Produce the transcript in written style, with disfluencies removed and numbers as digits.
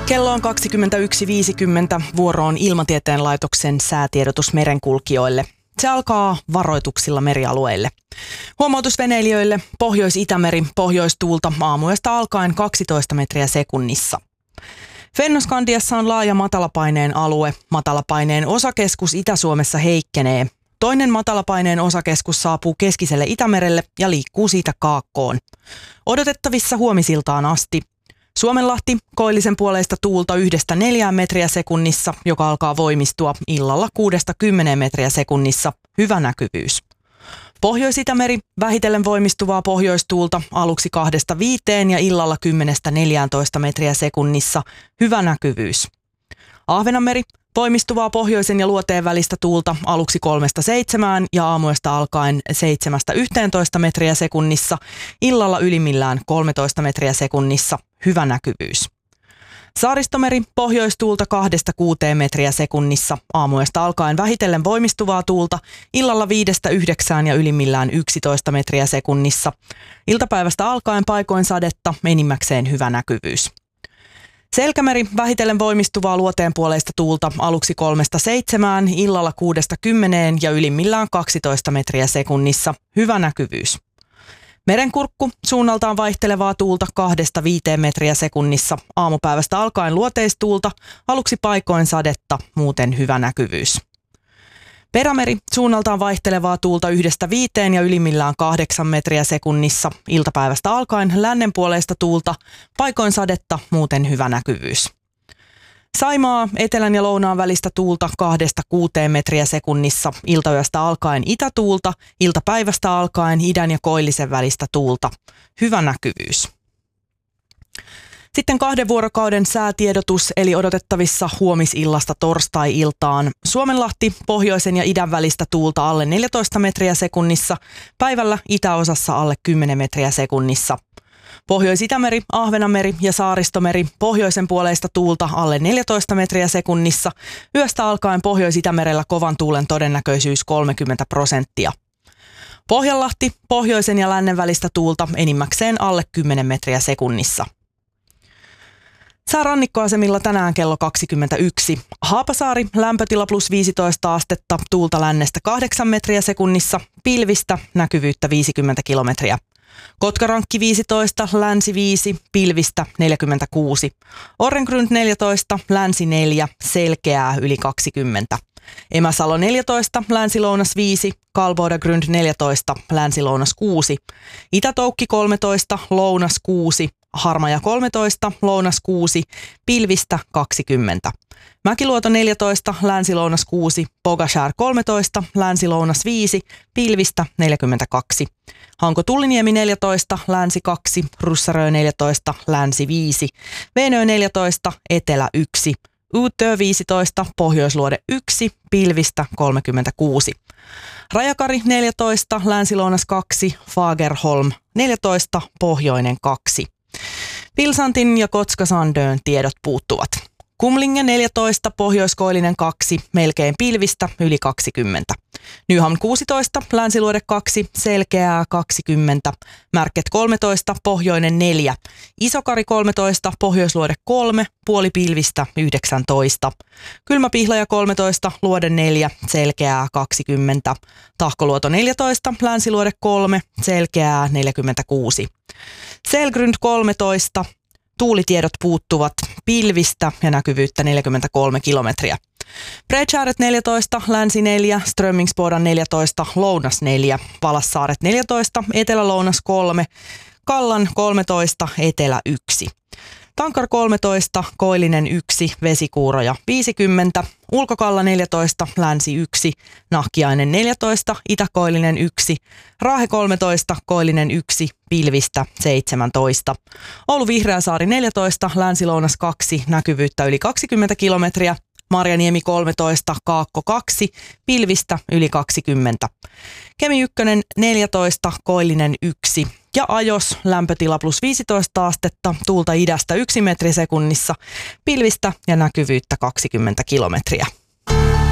Kello on 21.50. Vuoro on Ilmatieteen laitoksen säätiedotus merenkulkijoille. Se alkaa varoituksilla merialueille. Huomautus veneilijöille: Pohjois-Itämeri, pohjoistuulta aamuyöstä alkaen 12 metriä sekunnissa. Fennoskandiassa on laaja matalapaineen alue. Matalapaineen osakeskus Itä-Suomessa heikkenee. Toinen matalapaineen osakeskus saapuu keskiselle Itämerelle ja liikkuu siitä kaakkoon. Odotettavissa huomisiltaan asti. Suomenlahti, koillisen puoleista tuulta 1–4 metriä sekunnissa, joka alkaa voimistua illalla 6–10 metriä sekunnissa. Hyvä näkyvyys. Pohjois-Itämeri, vähitellen voimistuvaa pohjoistuulta aluksi 2–5 ja illalla 10–14 metriä sekunnissa. Hyvä näkyvyys. Ahvenanmeri, voimistuvaa pohjoisen ja luoteen välistä tuulta aluksi 3–7 ja aamuyöstä alkaen 7–11 metriä sekunnissa, illalla ylimmillään 13 metriä sekunnissa. Hyvä näkyvyys. Saaristomeri, pohjoistuulta 2–6 metriä sekunnissa, aamuyöstä alkaen vähitellen voimistuvaa tuulta, illalla 5–9 ja ylimmillään 11 metriä sekunnissa. Iltapäivästä alkaen paikoin sadetta, enimmäkseen hyvä näkyvyys. Selkämeri, vähitellen voimistuvaa luoteenpuoleista tuulta aluksi 3–7, illalla 6–10 ja ylimmillään 12 metriä sekunnissa. Hyvä näkyvyys. Merenkurkku, suunnaltaan vaihtelevaa tuulta 2–5 metriä sekunnissa, aamupäivästä alkaen luoteistuulta, aluksi paikoin sadetta, muuten hyvä näkyvyys. Perämeri, suunnaltaan vaihtelevaa tuulta 1–5 ja ylimmillään 8 metriä sekunnissa, iltapäivästä alkaen lännenpuoleista tuulta, paikoin sadetta, muuten hyvä näkyvyys. Saimaa, etelän ja lounaan välistä tuulta 2–6 metriä sekunnissa, iltayöstä alkaen itätuulta, iltapäivästä alkaen idän ja koillisen välistä tuulta. Hyvä näkyvyys. Sitten 2 vuorokauden säätiedotus, eli odotettavissa huomisillasta torstai-iltaan. Suomenlahti, pohjoisen ja idän välistä tuulta alle 14 metriä sekunnissa, päivällä itäosassa alle 10 metriä sekunnissa. Pohjois-Itämeri, Ahvenanmeri ja Saaristomeri, pohjoisen puoleista tuulta alle 14 metriä sekunnissa, yöstä alkaen Pohjois-Itämerellä kovan tuulen todennäköisyys 30%. Pohjanlahti, pohjoisen ja lännen välistä tuulta enimmäkseen alle 10 metriä sekunnissa. Sää rannikkoasemilla tänään kello 21. Haapasaari, lämpötila +15 astetta, tuulta lännestä 8 metriä sekunnissa, pilvistä, näkyvyyttä 50 kilometriä. Kotkarankki 15, länsi 5, pilvistä 46. Orrengrund 14, länsi 4, selkeää yli 20. Emäsalo 14, länsi-lounas 5, Kalbodagrund 14, länsi-lounas 6. Itätoukki 13, lounas 6, Harmaja 13, lounas 6, pilvistä 20. Mäkiluoto 14, länsi-lounas 6, Pogashär 13, länsi-lounas 5, pilvistä 42. Hanko-Tulliniemi 14, länsi 2, Russarö 14, länsi 5, Veenö 14, etelä 1, Uutö 15, pohjoisluode 1, pilvistä 36. Rajakari 14, länsi-lounas 2, Fagerholm 14, pohjoinen 2. Pilsantin ja Kotskasandön tiedot puuttuvat. Kumlinge 14, pohjoiskoillinen 2, melkein pilvistä yli 20. Nyhamn 16, länsiluode 2, selkeää 20. Märket 13, pohjoinen 4. Isokari 13, pohjoisluode 3, puoli pilvistä 19. Kylmäpihlaja 13, luode 4, selkeää 20. Tahkoluoto 14, länsiluode 3, selkeää 46. Selgrund 13, tuulitiedot puuttuvat, pilvistä ja näkyvyyttä 43 kilometriä. Bredskäret 14, länsi 4, Strömmingsbodan 14, lounas 4, Valassaaret 14, etelä-lounas 3, Kallan 13, etelä 1. Tankar 13, koillinen 1, vesikuuroja 50, Ulkokalla 14, länsi 1, Nahkiainen 14, itäkoillinen 1, Raahe 13, koillinen 1, pilvistä 17. Oulu Vihreäsaari 14, länsi-lounas 2, näkyvyyttä yli 20 kilometriä, Marjaniemi 13, Kaakko 2, pilvistä yli 20. Kemi 1 14, koillinen 1 ja Ajos, lämpötila +15 astetta, tuulta idästä 1 metri sekunnissa, pilvistä ja näkyvyyttä 20 kilometriä.